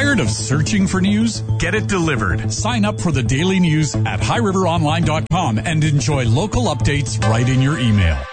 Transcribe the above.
Tired of searching for news? Get it delivered. Sign up for the daily news at highriveronline.com and enjoy local updates right in your email.